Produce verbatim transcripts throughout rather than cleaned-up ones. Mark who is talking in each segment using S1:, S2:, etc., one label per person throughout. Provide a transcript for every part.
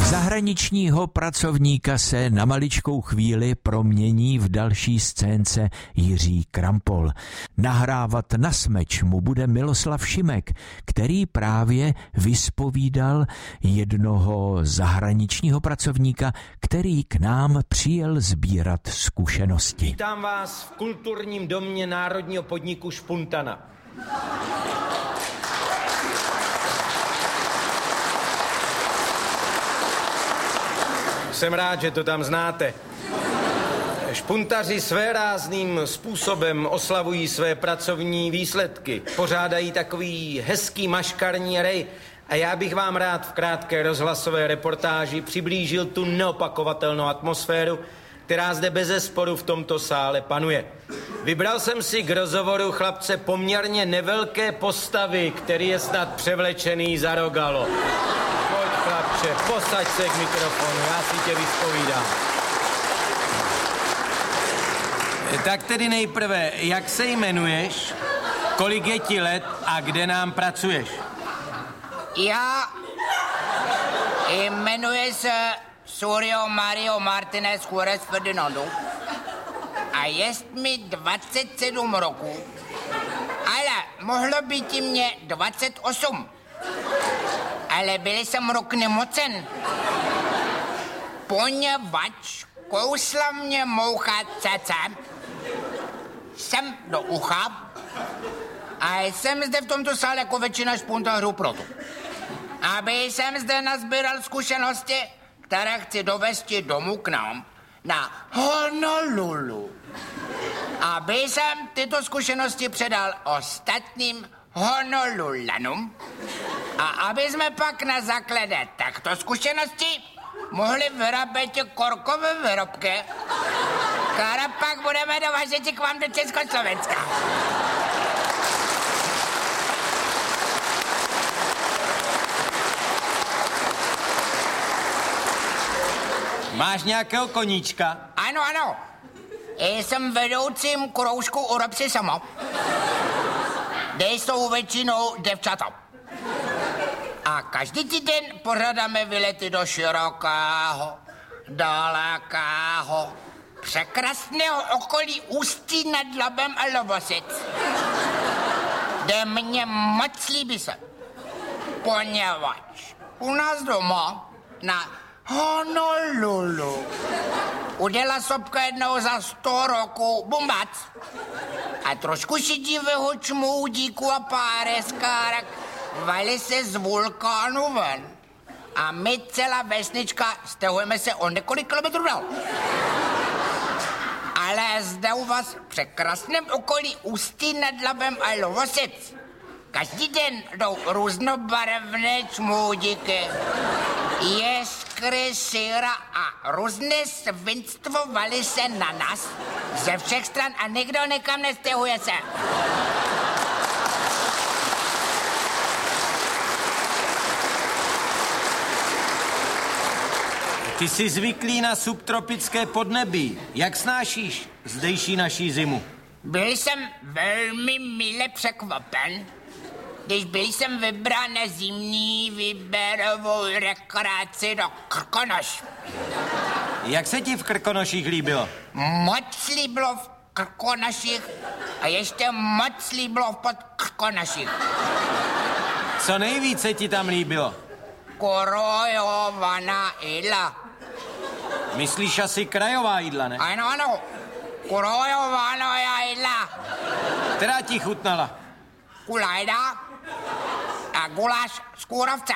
S1: Zahraničního pracovníka se na maličkou chvíli promění v další scénce Jiří Krampol. Nahrávat na smeč mu bude Miloslav Šimek, který právě vyspovídal jednoho zahraničního pracovníka, který k nám přijel sbírat zkušenosti.
S2: Vítám vás v kulturním domě národního podniku Špuntana. Jsem rád, že to tam znáte. Špuntaři svérázným způsobem oslavují své pracovní výsledky. Pořádají takový hezký maškarní rej. A já bych vám rád v krátké rozhlasové reportáži přiblížil tu neopakovatelnou atmosféru, která zde bezesporu v tomto sále panuje. Vybral jsem si k rozhovoru chlapce poměrně nevelké postavy, který je snad převlečený za rogalo. Pojď, chlapče, posaď se k mikrofonu, já si tě vyspovídám. Tak tedy nejprve, jak se jmenuješ, kolik je ti let a kde nám pracuješ?
S3: Já jmenuji se Suryo Mario Martinez Juarez Ferdinando a jest mi dvacet sedm roků, ale mohlo být i mě dvacet osm. Ale byl jsem rok nemocen, poněvadž kousla mě moucha caca, jsem do ucha a jsem zde v tomto sále jako většina špuntařů proto, aby jsem zde nazbíral zkušenosti, které chci dovesti domů k nám na Honolulu. Aby jsem tyto zkušenosti předal ostatním Honolulanům a aby jsme pak na základě těchto zkušeností mohli vyrábět korkové výrobky, které pak budeme dovážet k vám do Československa.
S2: Máš nějakého koníčka?
S3: Ano, ano. Jsem vedoucím kroužku Urob si sama, kde jsou většinou děvčata. A každý týden pořádáme výlety do širokého, dalekého, překrásného okolí Ústí nad Labem a Lovosic, kde mě moc líbí se, poněvadž u nás doma na Honolulu udělá sopka jednou za sto roků bumbac a trošku šedivého čmoudíku a páreskárek valí se z vulkánu ven. A my celá vesnička stahujeme se o několik kilometrů dál. Ale zde u vás v překrásném okolí Ústí nad Labem a Lovosic každý den jdou různobarevné čmoudíky, jeskry, síra a různé svinstvo valí se na nás ze všech stran a nikdo nikam nestěhuje se.
S2: Ty jsi zvyklý na subtropické podnebí. Jak snášíš zdejší naší zimu?
S3: Byl jsem velmi mile překvapen, když byl jsem vybrán na zimní výběrovou rekreaci do Krkonoš.
S2: Jak se ti v Krkonoších líbilo?
S3: Moc líbilo v Krkonoších a ještě moc líbilo v Podkrkonoších.
S2: Co nejvíce ti tam líbilo?
S3: Krojovaná jídla.
S2: Myslíš asi krajová jídla, ne?
S3: Ano, ano. Krojovaná jídla.
S2: Která ti chutnala?
S3: Kulajda a guláš z kůrovce.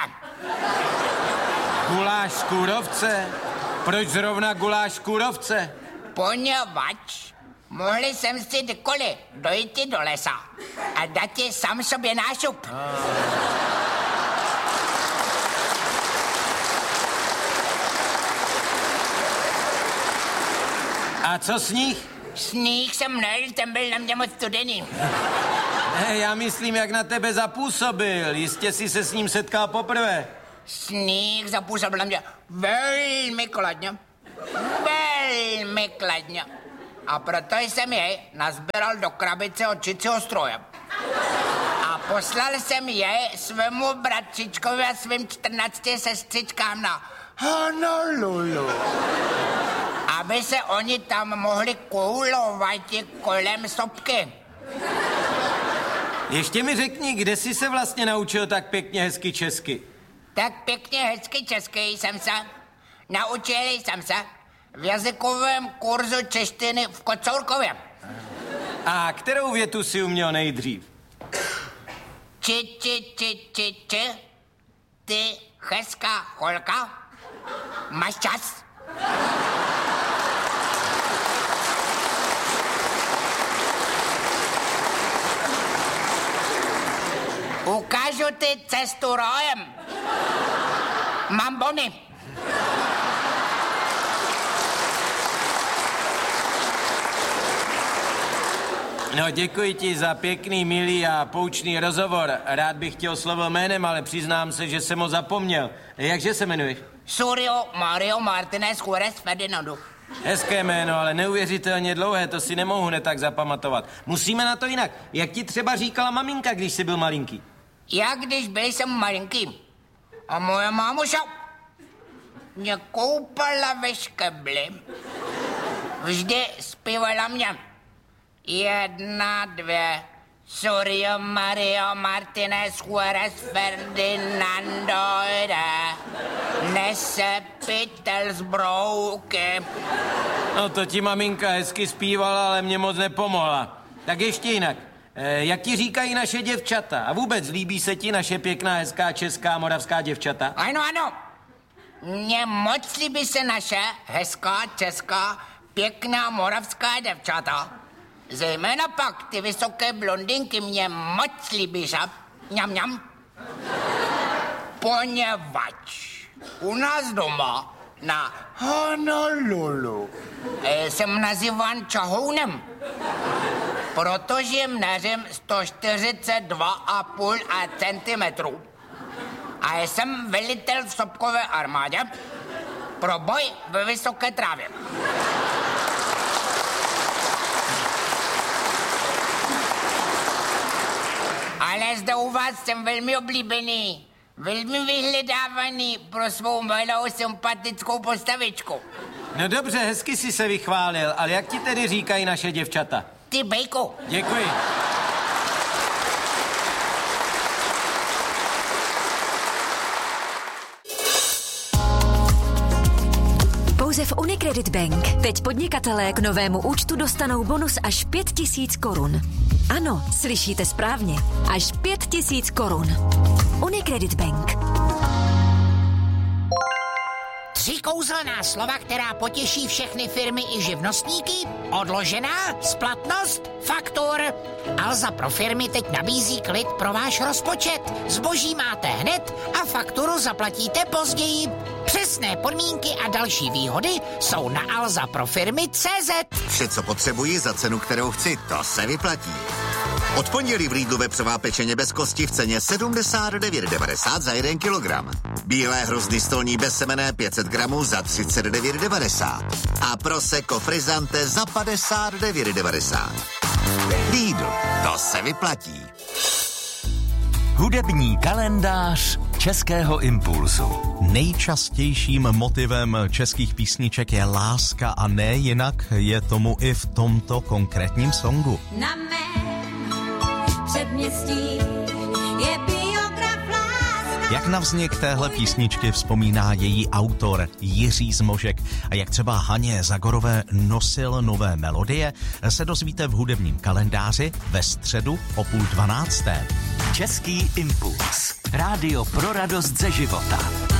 S2: Guláš z kůrovce? Proč zrovna guláš z kůrovce?
S3: Poněvadž mohli jsem si kdykoliv dojít do lesa a dát ti sám sobě nášup.
S2: A co sníh?
S3: Sníh jsem nejel, ten byl na mě moc studený.
S2: Ne, já myslím, jak na tebe zapůsobil. Jistě jsi se s ním setkal poprvé.
S3: Sníh zapůsobil na mě velmi kladně. Velmi kladně. A proto jsem jej nazbíral do krabice od čicího stroje. A poslal jsem jej svému bratřičkovi a svým čtrnácti sestřičkám na Honolulu. Aby se oni tam mohli koulovat kolem sopky.
S2: Ještě mi řekni, kde jsi se vlastně naučil tak pěkně hezky česky?
S3: Tak pěkně hezky česky jsem se naučil jsem se v jazykovém kurzu češtiny v Kocourkově.
S2: A kterou větu si uměl nejdřív?
S3: Či, či, či, či, či, ty hezká holka, máš čas? Ukážu ti cestu rojem. Mám bony.
S2: No, děkuji ti za pěkný, milý a poučný rozhovor. Rád bych tě oslovil jménem, ale přiznám se, že jsem ho zapomněl. Jakže se jmenuješ?
S3: Surio Mario Martinez Juárez Ferdinando.
S2: Hezké jméno, ale neuvěřitelně dlouhé, to si nemohu hned tak zapamatovat. Musíme na to jinak. Jak ti třeba říkala maminka, když jsi byl malinký?
S3: Já, když byl jsem malinký a moje mámuša mě koupala ve škebli, vždy zpívala mě. Jedna, dvě, Surio Mario Martinez Juárez Ferdinando jde, nese pytel z brouky.
S2: No to ti maminka hezky zpívala, ale mě moc nepomohla. Tak ještě jinak. E, jak ti říkají naše děvčata? A vůbec líbí se ti naše pěkná, hezká, česká, moravská děvčata?
S3: Ano, ano. Mně moc líbí se naše hezká, česká, pěkná, moravská děvčata. Zejména pak ty vysoké blondinky mě moc líbí, že? Mňam, mňam. Poněvadž u nás doma na Honolulu jsem nazýván čahounem, protože měřím sto čtyřicet dva a půl centimetru. A jsem velitel v sopkové armádě pro boj ve vysoké trávě. Ale zde u vás jsem velmi oblíbený, velmi vyhledávaný pro svou malou sympatickou postavičku.
S2: No dobře, hezky jsi se vychválil, ale jak ti tedy říkají naše děvčata?
S3: Ty bejku.
S2: Děkuji.
S4: Pouze v Unicredit Bank teď podnikatelé k novému účtu dostanou bonus až pět tisíc korun. Ano, slyšíte správně. Až pět tisíc korun. Unicredit Bank.
S3: Tři kouzelná slova, která potěší všechny firmy i živnostníky. Odložená, splatnost, faktur. Alza pro firmy teď nabízí klid pro váš rozpočet. Zboží máte hned a fakturu zaplatíte později. Přesné podmínky a další výhody jsou na alza pro firmy tečka cé zet.
S5: Vše, co potřebuji za cenu, kterou chci, to se vyplatí. Od pondělí v Lidlu vepřová pečeně bez kosti v ceně sedmdesát devět devadesát za jeden kilogram. Bílé hrozny stolní bez semene pět set gramů za třicet devět devadesát. A Prosecco Frizzante za padesát devět devadesát. Lidl, to se vyplatí.
S1: Hudební kalendář Českého impulzu.
S6: Nejčastějším motivem českých písniček je láska a ne jinak je tomu i v tomto konkrétním songu.
S7: Na mém předměstí je biograf láska.
S6: Jak na vznik téhle písničky vzpomíná její autor Jiří Zmožek a jak třeba Haně Zagorové nosil nové melodie, se dozvíte v hudebním kalendáři ve středu o půl dvanácté.
S1: Český impuls. Rádio pro radost ze života.